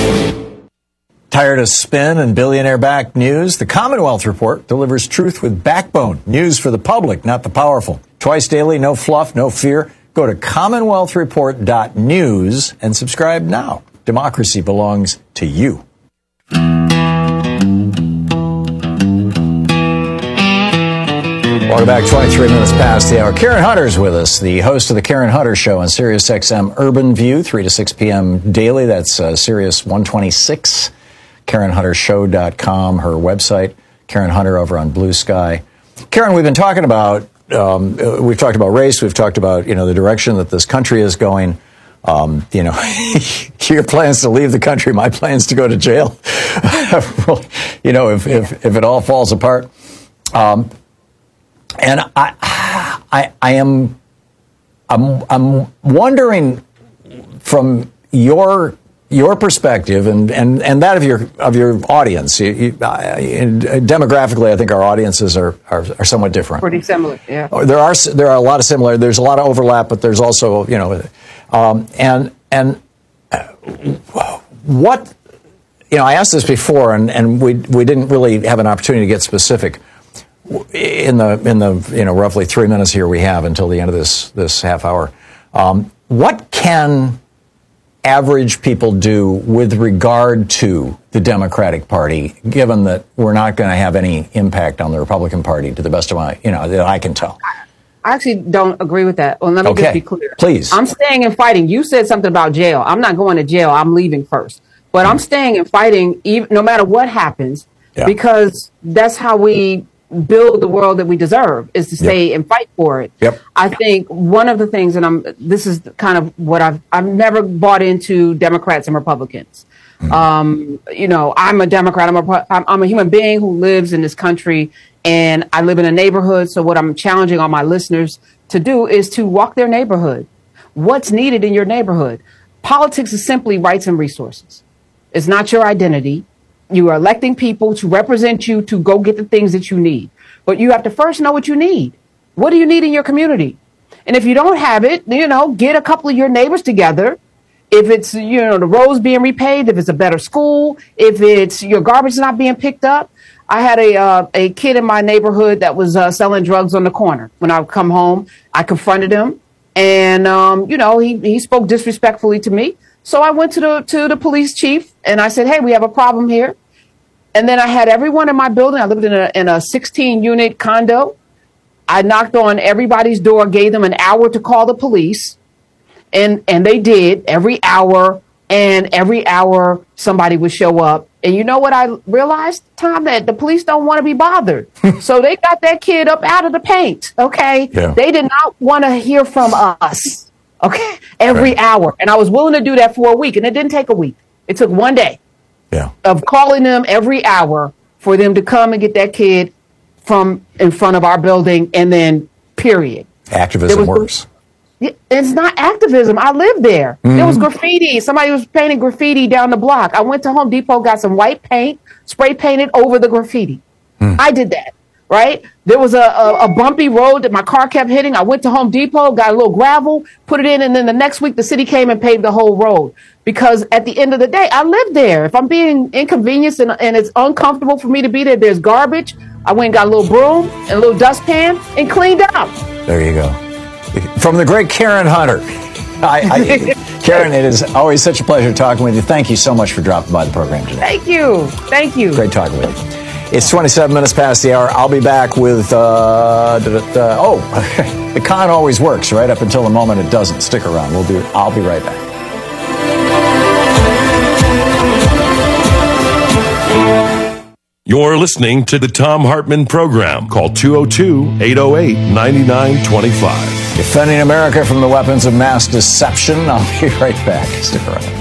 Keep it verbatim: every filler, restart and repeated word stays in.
Tired of spin and billionaire-backed news? The Commonwealth Report delivers truth with backbone. News for the public, not the powerful. Twice daily, no fluff, no fear. Go to commonwealth report dot news and subscribe now. Democracy belongs to you. Welcome back. twenty-three minutes past the hour. Karen Hunter's with us, the host of the Karen Hunter Show on Sirius X M Urban View, three to six p.m. daily. That's uh, Sirius one twenty-six. Karen Hunter Show dot com, her website. Karen Hunter over on Blue Sky. Karen, we've been talking about, um, we've talked about race. We've talked about, you know, the direction that this country is going. Um, you know, your plans to leave the country, my plans to go to jail. You know, if, if, if it all falls apart. Um, And I, I, I am, I'm, I'm wondering from your your perspective and, and, and that of your of your audience. You, you, uh, demographically, I think our audiences are, are, are somewhat different. Pretty similar, yeah. There are there are a lot of similar. There's a lot of overlap, but there's also, you know, um, and and what, you know, I asked this before, and, and we we didn't really have an opportunity to get specific. In the in the you know roughly three minutes here we have until the end of this this half hour, um, what can average people do with regard to the Democratic Party, given that we're not going to have any impact on the Republican Party, to the best of my you know that I can tell? I actually don't agree with that. Well, let me okay. just be clear. Please, I'm staying and fighting. You said something about jail. I'm not going to jail. I'm leaving first, but mm-hmm. I'm staying and fighting, even no matter what happens, yeah. because that's how we build the world that we deserve, is to stay yep. and fight for it. Yep. I think one of the things, and I'm, this is kind of what I've, I've never bought into Democrats and Republicans. Mm-hmm. Um, you know, I'm a Democrat. I'm a, I'm a human being who lives in this country, and I live in a neighborhood. So what I'm challenging all my listeners to do is to walk their neighborhood. What's needed in your neighborhood? Politics is simply rights and resources. It's not your identity. You are electing people to represent you to go get the things that you need. But you have to first know what you need. What do you need in your community? And if you don't have it, you know, get a couple of your neighbors together. If it's, you know, the roads being repaved, if it's a better school, if it's your garbage not being picked up. I had a uh, a kid in my neighborhood that was uh, selling drugs on the corner. When I would come home, I confronted him. And, um, you know, he, he spoke disrespectfully to me. So I went to the to the police chief and I said, hey, we have a problem here. And then I had everyone in my building. I lived in a in a sixteen unit condo. I knocked on everybody's door, gave them an hour to call the police. And and they did every hour. And every hour somebody would show up. And you know what I realized, Tom, that the police don't want to be bothered. So they got that kid up out of the paint. OK, yeah. They did not want to hear from us. OK, every right. hour. And I was willing to do that for a week. And it didn't take a week. It took one day. Yeah. Of calling them every hour for them to come and get that kid from in front of our building, and then period. Activism was, works. It's not activism. I lived there. Mm-hmm. There was graffiti. Somebody was painting graffiti down the block. I went to Home Depot, got some white paint, spray painted over the graffiti. Mm. I did that. Right? There was a, a, a bumpy road that my car kept hitting. I went to Home Depot, got a little gravel, put it in, and then the next week the city came and paved the whole road. Because at the end of the day, I lived there. If I'm being inconvenienced and, and it's uncomfortable for me to be there, there's garbage. I went and got a little broom and a little dustpan and cleaned up. There you go. From the great Karen Hunter. I, I, Karen, it is always such a pleasure talking with you. Thank you so much for dropping by the program today. Thank you. Thank you. Great talking with you. It's twenty-seven minutes past the hour. I'll be back with, uh, da, da, da, oh, the con always works, right? Up until the moment it doesn't. Stick around. We'll do. I'll be right back. You're listening to the Thom Hartmann Program. Call two oh two, eight oh eight, nine nine two five. Defending America from the weapons of mass deception. I'll be right back. Stick around.